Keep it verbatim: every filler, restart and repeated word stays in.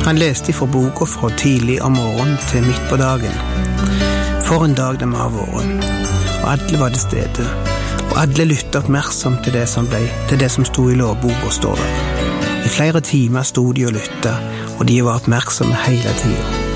Han leste fra boka fra tidlig om morgenen til midt på dagen. For en dag det må ha vært. Og alle var til stede. Og alle lyttet oppmerksomt til det som ble, til det som stod i lovboka, står det. I flere timer stod de og lyttet, og de var oppmerksomme hele tiden.